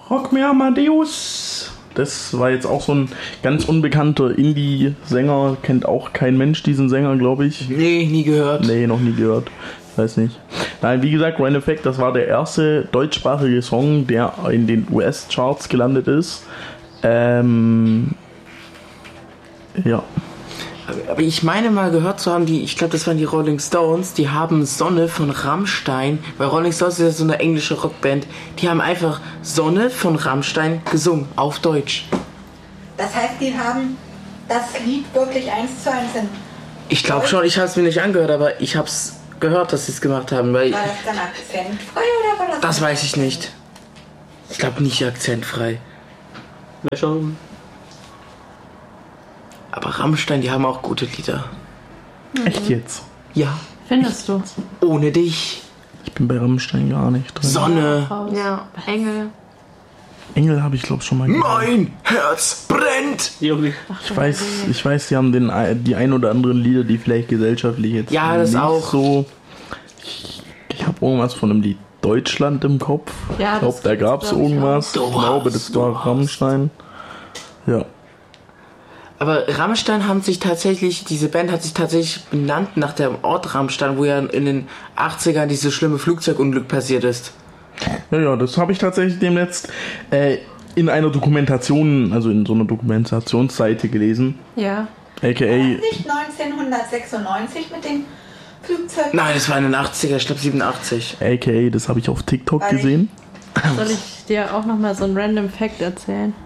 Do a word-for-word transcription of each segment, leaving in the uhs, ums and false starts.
Rock me Amadeus. Das war jetzt auch so ein ganz unbekannter Indie-Sänger. Kennt auch kein Mensch diesen Sänger, glaube ich. Nee, nie gehört. Nee, noch nie gehört. Weiß nicht. Nein, wie gesagt, Rain Effect, das war der erste deutschsprachige Song, der in den U S-Charts gelandet ist. Ähm... Ja. Aber ich meine mal gehört zu haben, die, ich glaube, das waren die Rolling Stones, die haben Sonne von Rammstein, weil Rolling Stones ist ja so eine englische Rockband, die haben einfach Sonne von Rammstein gesungen, auf Deutsch. Das heißt, die haben das Lied wirklich eins zu eins in Ich glaube schon, ich habe es mir nicht angehört, aber ich habe es gehört, dass sie es gemacht haben. Weil war das dann akzentfrei oder war das... Das weiß ich nicht. Ich glaube nicht akzentfrei. Wäre schon... Aber Rammstein, die haben auch gute Lieder. Echt jetzt? Ja. Findest du? Ohne dich. Ich bin bei Rammstein gar nicht drin. Sonne. Ja, Engel. Engel habe ich glaube schon mal gehört. Mein Herz brennt. Junge. Ich weiß, ich weiß, die haben den, die ein oder anderen Lieder, die vielleicht gesellschaftlich jetzt Ja, das nicht auch. so. Ich, ich habe irgendwas von einem Lied Deutschland im Kopf. Ja, ich glaube, das da gab es glaub ich irgendwas. auch. Ich glaube, das Du war hast- Rammstein. Ja. Aber Rammstein haben sich tatsächlich, diese Band hat sich tatsächlich benannt nach dem Ort Rammstein, wo ja in den achtzigern dieses schlimme Flugzeugunglück passiert ist. Ja, ja, das habe ich tatsächlich demnächst äh, in einer Dokumentation, also in so einer Dokumentationsseite gelesen. Ja. A K A. Nicht neunzehnhundertsechsundneunzig mit dem Flugzeug? Nein, das war in den achtziger, ich glaube siebenundachtzig. A K A, das habe ich auf TikTok Weil ich- gesehen. Soll ich dir auch nochmal so einen random Fact erzählen?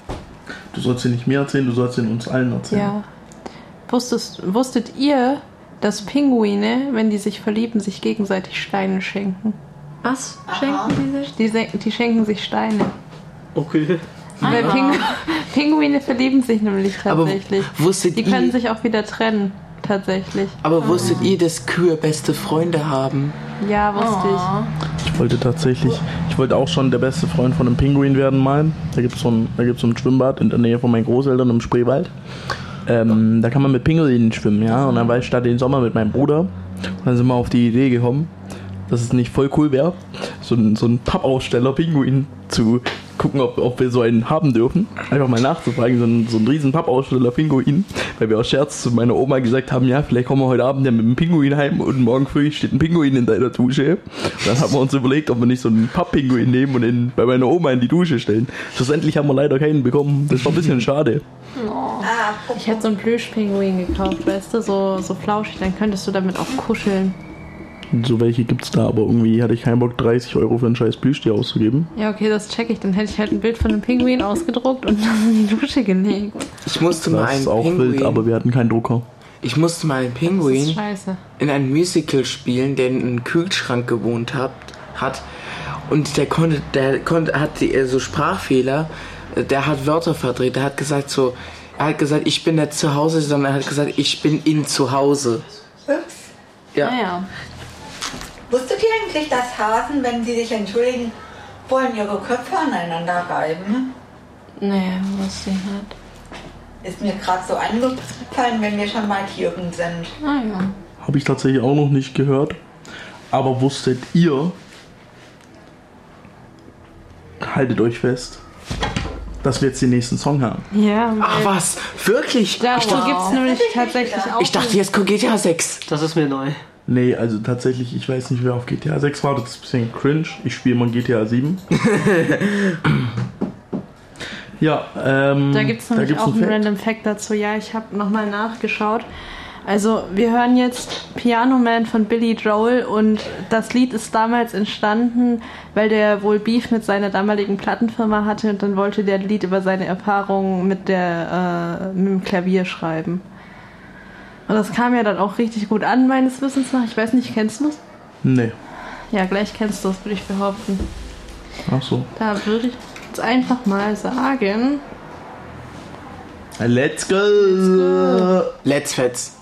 Du sollst ihn nicht mir erzählen, du sollst ihn uns allen erzählen. Ja. Wusstest, wusstet ihr, dass Pinguine, wenn die sich verlieben, sich gegenseitig Steine schenken? Was? Aha. Schenken die sich? Die, se- die schenken sich Steine. Okay. Weil Pingu Pinguine verlieben sich nämlich Aber tatsächlich. wusstet Die können ihr, sich auch wieder trennen, tatsächlich. aber wusstet ihr, dass Kühe beste Freunde haben? Ja, wusste Ich wollte tatsächlich, ich wollte auch schon der beste Freund von einem Pinguin werden mal. Da gibt es so, ein, da gibt's so ein Schwimmbad in der Nähe von meinen Großeltern im Spreewald. Ähm, da kann man mit Pinguinen schwimmen, ja. Und dann war ich da den Sommer mit meinem Bruder. Und dann sind wir auf die Idee gekommen, dass es nicht voll cool wäre, so ein, so ein Pappaussteller Pinguin zu gucken, ob, ob wir so einen haben dürfen. Einfach mal nachzufragen, so ein, so ein riesen Pappaussteller Pinguin. Weil wir aus Scherz zu meiner Oma gesagt haben, ja, vielleicht kommen wir heute Abend ja mit dem Pinguin heim und morgen früh steht ein Pinguin in deiner Dusche. Und dann haben wir uns überlegt, ob wir nicht so einen Papppinguin nehmen und ihn bei meiner Oma in die Dusche stellen. Schlussendlich haben wir leider keinen bekommen. Das war ein bisschen schade. Ah, ich. Ich hätte so einen Plüschpinguin gekauft, weißt du, so, so flauschig, dann könntest du damit auch kuscheln. So welche gibt's da, aber irgendwie hatte ich keinen Bock, dreißig Euro für ein scheiß Plüschtier auszugeben. Ja, okay, das check ich. Dann hätte ich halt ein Bild von einem Pinguin ausgedruckt und dann in die Dusche gelegt. Ich musste mal Das einen ist auch Pinguin, wild, aber wir hatten keinen Drucker. ich musste mal einen Das Pinguin ist scheiße. in einem Musical spielen, der in einem Kühlschrank gewohnt hat, hat und der konnte, der konnte, hat die, äh, so Sprachfehler, der hat Wörter verdreht, der hat gesagt so, er hat gesagt, ich bin nicht zu Hause, sondern er hat gesagt, ich bin in zu Hause. ups. Ja. Naja. Wusstet ihr eigentlich, dass Hasen, wenn sie sich entschuldigen wollen, ihre Köpfe aneinander reiben? Nee, wusste ich nicht. Ist mir gerade so eingefallen, wenn wir schon bei Tieren sind. Ah ja. Habe ich tatsächlich auch noch nicht gehört. Aber wusstet ihr, haltet euch fest, dass wir jetzt den nächsten Song haben. Ja, Ach was, wirklich? dazu Ich dachte, gibt es nämlich tatsächlich auch. ich dachte jetzt kommt G T A sechs. Das ist mir neu. Nee, also tatsächlich, ich weiß nicht, wer auf G T A sechs war, das ist ein bisschen cringe. Ich spiele mal G T A sieben. Ja, ähm... Da gibt es nämlich auch einen Random Fact dazu. Ja, ich habe nochmal nachgeschaut. Also, wir hören jetzt Piano Man von Billy Joel und das Lied ist damals entstanden, weil der wohl Beef mit seiner damaligen Plattenfirma hatte und dann wollte der ein Lied über seine Erfahrungen mit, der, äh, mit dem Klavier schreiben. Und das kam ja dann auch richtig gut an, meines Wissens nach. Ich weiß nicht, kennst du es? Nee. Ja, gleich kennst du es, würde ich behaupten. Ach so. Da würde ich jetzt einfach mal sagen... Let's go! Let's Fetz.